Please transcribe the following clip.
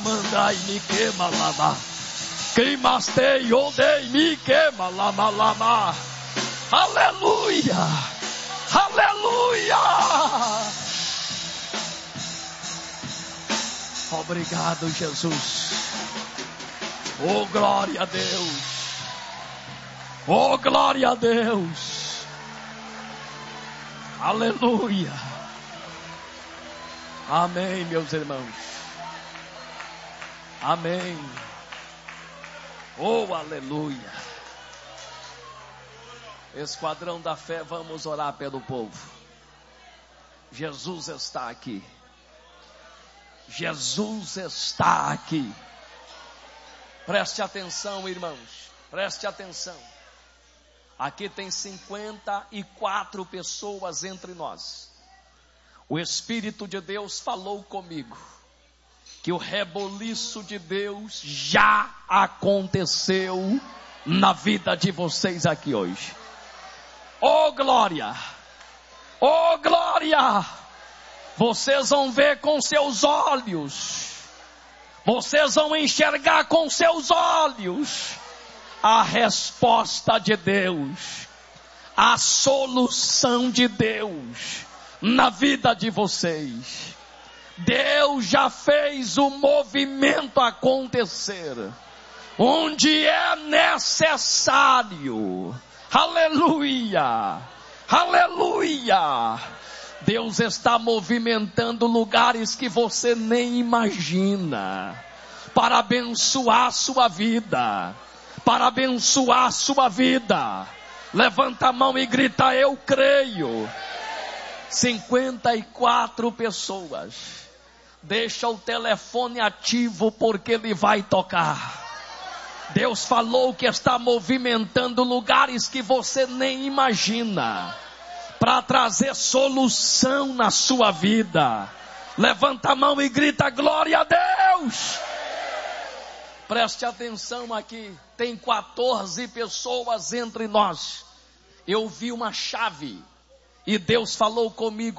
mandai me queima lama. Queimastei, odei, me queima lama lama. Aleluia! Aleluia! Obrigado, Jesus. Oh, glória a Deus. Oh, glória a Deus. Aleluia. Amém, meus irmãos. Amém. Oh, aleluia. Esquadrão da fé, vamos orar pelo povo. Jesus está aqui. Jesus está aqui. Preste atenção, irmãos. Preste atenção. Aqui tem 54 pessoas entre nós. O Espírito de Deus falou comigo que o reboliço de Deus já aconteceu na vida de vocês aqui hoje. Oh glória! Oh glória! Vocês vão ver com seus olhos. Vocês vão enxergar com seus olhos a resposta de Deus, a solução de Deus na vida de vocês. Deus já fez o movimento acontecer onde é necessário. Aleluia! Aleluia! Deus está movimentando lugares que você nem imagina para abençoar a sua vida. Para abençoar a sua vida. Levanta a mão e grita: eu creio. 54 pessoas. Deixa o telefone ativo porque ele vai tocar. Deus falou que está movimentando lugares que você nem imagina para trazer solução na sua vida. Levanta a mão e grita: glória a Deus. Preste atenção aqui. Tem 14 pessoas entre nós. Eu vi uma chave e Deus falou comigo.